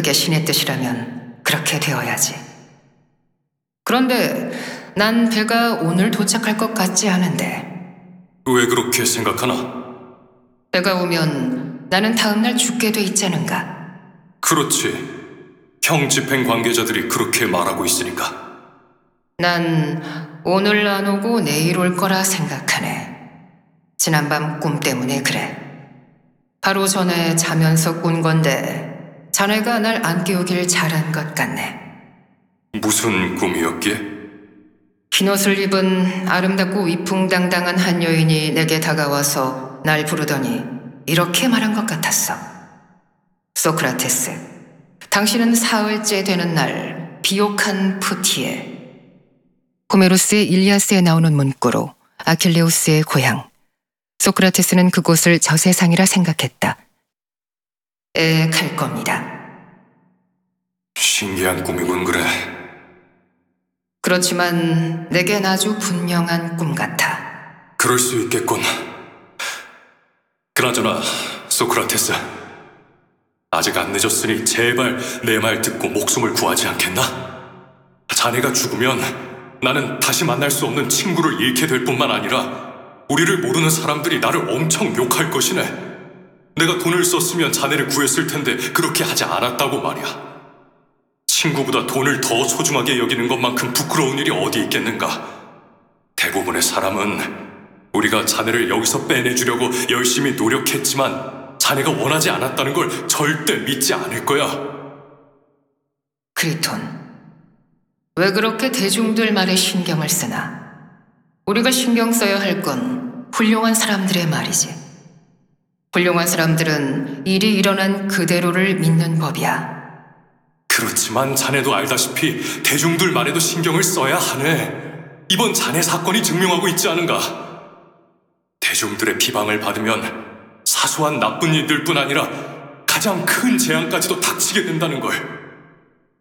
그게 신의 뜻이라면 그렇게 되어야지. 그런데 난 배가 오늘 도착할 것 같지 않은데. 왜 그렇게 생각하나? 배가 오면 나는 다음날 죽게 돼 있자는가. 그렇지. 형 집행 관계자들이 그렇게 말하고 있으니까. 난 오늘 안 오고 내일 올 거라 생각하네. 지난밤 꿈 때문에 그래. 바로 전에 자면서 꾼 건데 자네가 날 안 깨우길 잘한 것 같네. 무슨 꿈이었기에? 흰 옷을 입은 아름답고 위풍당당한 한 여인이 내게 다가와서 날 부르더니 이렇게 말한 것 같았어. 소크라테스, 당신은 사흘째 되는 날 비옥한 푸티에. 호메로스의 일리아스에 나오는 문구로 아킬레우스의 고향. 소크라테스는 그곳을 저 세상이라 생각했다. 갈 겁니다. 신기한 꿈이군 그래. 그렇지만 내겐 아주 분명한 꿈 같아. 그럴 수 있겠군. 그나저나 소크라테스, 아직 안 늦었으니 제발 내 말 듣고 목숨을 구하지 않겠나? 자네가 죽으면 나는 다시 만날 수 없는 친구를 잃게 될 뿐만 아니라 우리를 모르는 사람들이 나를 엄청 욕할 것이네. 내가 돈을 썼으면 자네를 구했을 텐데 그렇게 하지 않았다고 말이야. 친구보다 돈을 더 소중하게 여기는 것만큼 부끄러운 일이 어디 있겠는가. 대부분의 사람은 우리가 자네를 여기서 빼내주려고 열심히 노력했지만 자네가 원하지 않았다는 걸 절대 믿지 않을 거야. 크리톤, 왜 그렇게 대중들 말에 신경을 쓰나? 우리가 신경 써야 할 건 훌륭한 사람들의 말이지. 훌륭한 사람들은 일이 일어난 그대로를 믿는 법이야. 그렇지만 자네도 알다시피 대중들 말에도 신경을 써야 하네. 이번 자네 사건이 증명하고 있지 않은가. 대중들의 비방을 받으면 사소한 나쁜 일들뿐 아니라 가장 큰 재앙까지도 닥치게 된다는 걸.